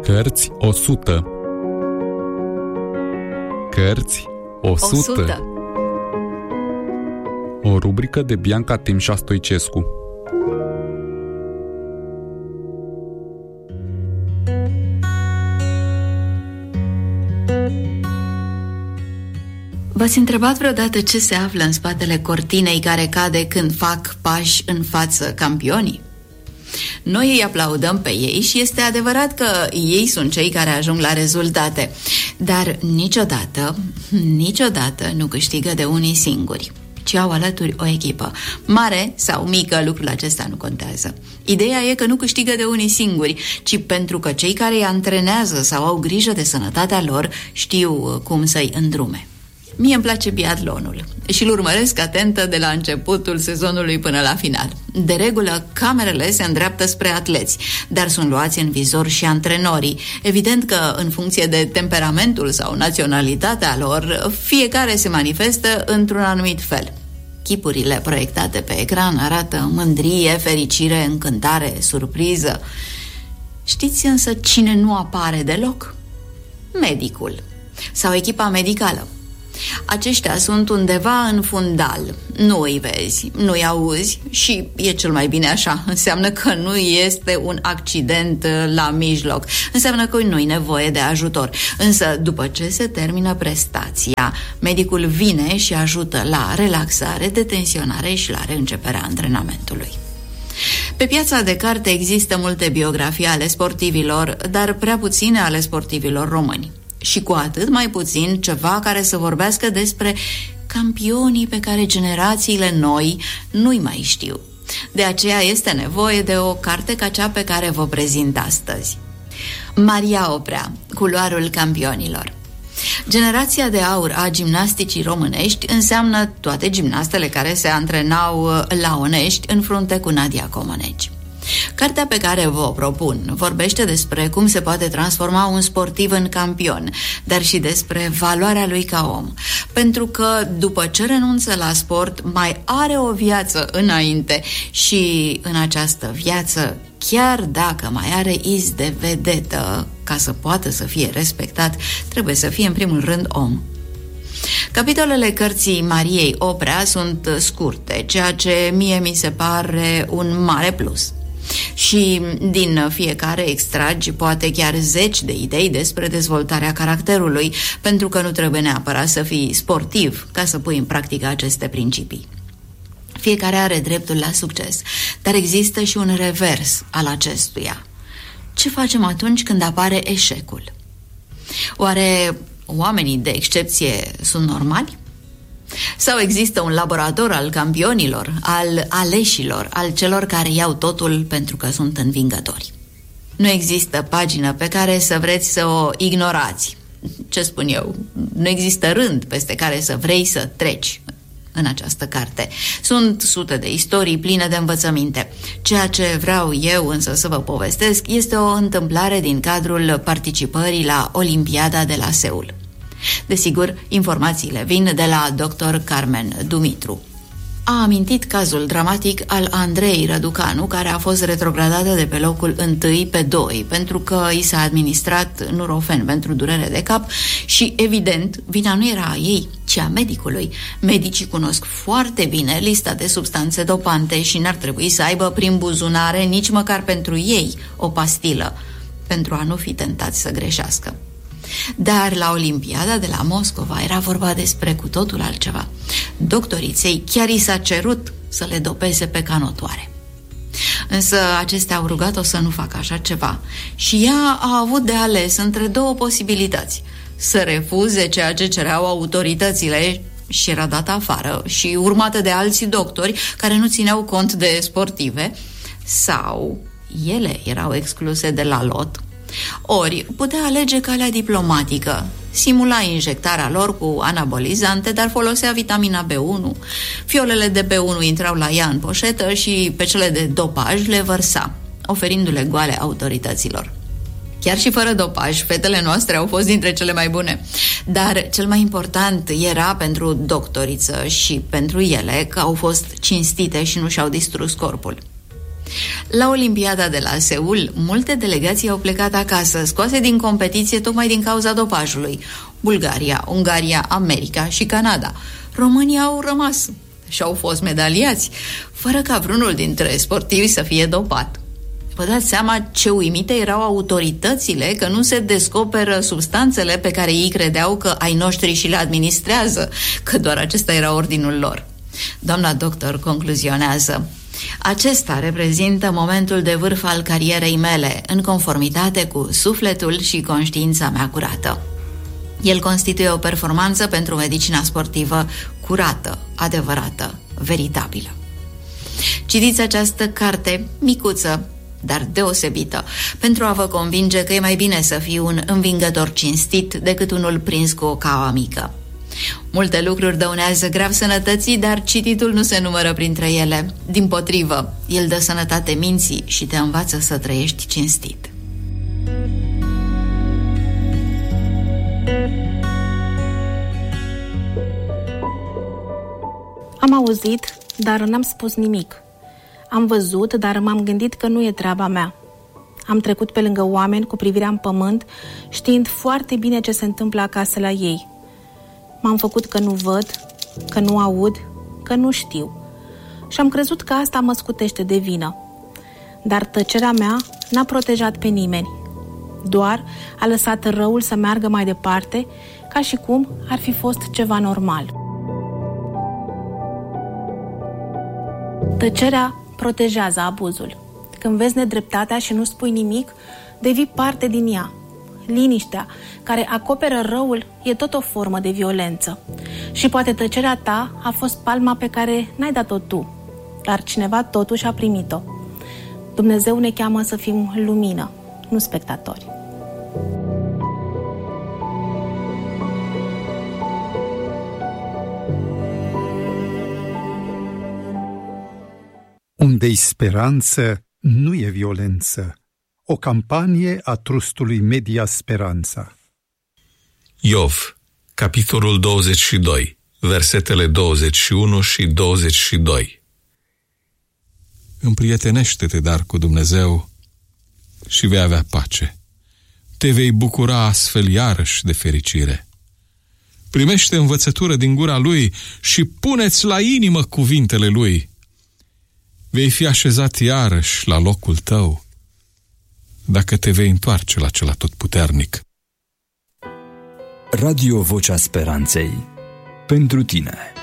Cărți 100. Cărți 100. O rubrică de Bianca Timșa Stoicescu. V-ați întrebat vreodată ce se află în spatele cortinei care cade când fac pași în față campionii? Noi îi aplaudăm pe ei și este adevărat că ei sunt cei care ajung la rezultate, dar niciodată nu câștigă de unii singuri, ci au alături o echipă. Mare sau mică, lucrul acesta nu contează. Ideea e că nu câștigă de unii singuri, ci pentru că cei care îi antrenează sau au grijă de sănătatea lor știu cum să-i îndrume. Mie îmi place biatlonul și îl urmăresc atentă de la începutul sezonului până la final. De regulă, camerele se îndreaptă spre atleți, dar sunt luați în vizor și antrenorii. Evident că, în funcție de temperamentul sau naționalitatea lor, fiecare se manifestă într-un anumit fel. Chipurile proiectate pe ecran arată mândrie, fericire, încântare, surpriză. Știți însă cine nu apare deloc? Medicul sau echipa medicală. Aceștia sunt undeva în fundal. Nu îi vezi, nu îi auzi și e cel mai bine așa. Înseamnă că nu este un accident la mijloc. Înseamnă că nu-i nevoie de ajutor. Însă, după ce se termină prestația, medicul vine și ajută la relaxare, detensionare și la reînceperea antrenamentului. Pe piața de carte există multe biografii ale sportivilor, dar prea puține ale sportivilor români. Și cu atât mai puțin ceva care să vorbească despre campionii pe care generațiile noi nu-i mai știu. De aceea este nevoie de o carte ca cea pe care vă prezint astăzi. Maria Oprea, Culoarul campionilor. Generația de aur a gimnasticii românești înseamnă toate gimnastele care se antrenau la Onești în frunte cu Nadia Comăneci. Cartea pe care vă propun vorbește despre cum se poate transforma un sportiv în campion, dar și despre valoarea lui ca om. Pentru că după ce renunță la sport, mai are o viață înainte și în această viață, chiar dacă mai are iz de vedetă, ca să poată să fie respectat, trebuie să fie în primul rând om. Capitolele cărții Mariei Oprea sunt scurte, ceea ce mie mi se pare un mare plus. Și din fiecare extragi poate chiar 10 de idei despre dezvoltarea caracterului, pentru că nu trebuie neapărat să fii sportiv ca să pui în practică aceste principii. Fiecare are dreptul la succes, dar există și un revers al acestuia. Ce facem atunci când apare eșecul? Oare oamenii de excepție sunt normali? Sau există un laborator al campionilor, al aleșilor, al celor care iau totul pentru că sunt învingători? Nu există pagină pe care să vreți să o ignorați. Ce spun eu? Nu există rând peste care să vrei să treci în această carte. Sunt sute de istorii pline de învățăminte. Ceea ce vreau eu însă să vă povestesc este o întâmplare din cadrul participării la Olimpiada de la Seul. Desigur, informațiile vin de la dr. Carmen Dumitru. A amintit cazul dramatic al Andrei Răducanu, care a fost retrogradată de pe locul 1 pe 2 pentru că i s-a administrat Nurofen pentru durere de cap și, evident, vina nu era a ei, ci a medicului. Medicii cunosc foarte bine lista de substanțe dopante și n-ar trebui să aibă prin buzunare nici măcar pentru ei o pastilă, pentru a nu fi tentați să greșească. Dar la Olimpiada de la Moscova era vorba despre cu totul altceva. Doctoriței chiar i s-a cerut să le dopeze pe canotoare. Însă acestea au rugat-o să nu facă așa ceva și ea a avut de ales între două posibilități: să refuze ceea ce cereau autoritățile și era dată afară și urmată de alți doctori care nu țineau cont de sportive, sau ele erau excluse de la lot. Ori putea alege calea diplomatică, simula injectarea lor cu anabolizante, dar folosea vitamina B1. Fiolele de B1 intrau la ea în poșetă și pe cele de dopaj le vărsa, oferindu-le goale autorităților. Chiar și fără dopaj, fetele noastre au fost dintre cele mai bune. Dar cel mai important era pentru doctoriță și pentru ele că au fost cinstite și nu și-au distrus corpul. La Olimpiada de la Seul, multe delegații au plecat acasă, scoase din competiție tocmai din cauza dopajului. Bulgaria, Ungaria, America și Canada. Românii au rămas și au fost medaliați, fără ca vreunul dintre sportivi să fie dopat. Vă dați seama ce uimite erau autoritățile că nu se descoperă substanțele pe care ei credeau că ai noștri și le administrează, că doar acesta era ordinul lor. Doamna doctor concluzionează: acesta reprezintă momentul de vârf al carierei mele, în conformitate cu sufletul și conștiința mea curată. El constituie o performanță pentru medicina sportivă curată, adevărată, veritabilă. Citiți această carte micuță, dar deosebită, pentru a vă convinge că e mai bine să fii un învingător cinstit decât unul prins cu o caua mică. Multe lucruri dăunează grav sănătății, dar cititul nu se numără printre ele. Dimpotrivă, el dă sănătate minții și te învață să trăiești cinstit. Am auzit, dar n-am spus nimic. Am văzut, dar m-am gândit că nu e treaba mea. Am trecut pe lângă oameni cu privirea în pământ, știind foarte bine ce se întâmplă acasă la ei. M-am făcut că nu văd, că nu aud, că nu știu. Și am crezut că asta mă scutește de vină. Dar tăcerea mea n-a protejat pe nimeni. Doar a lăsat răul să meargă mai departe, ca și cum ar fi fost ceva normal. Tăcerea protejează abuzul. Când vezi nedreptatea și nu spui nimic, devii parte din ea. Liniștea care acoperă răul e tot o formă de violență. Și poate tăcerea ta a fost palma pe care n-ai dat-o tu, dar cineva totuși a primit-o. Dumnezeu ne cheamă să fim lumină, nu spectatori. Unde-i speranță, nu e violență. O campanie a trustului Media Speranța. Iov, capitolul 22, versetele 21 și 22. Împrietenește-te, dar, cu Dumnezeu și vei avea pace. Te vei bucura astfel iarăși de fericire. Primește învățătură din gura Lui și puneți la inimă cuvintele Lui. Vei fi așezat iarăși la locul tău, dacă te vei întoarce la cel atotputernic. Radio Vocea Speranței. Pentru tine.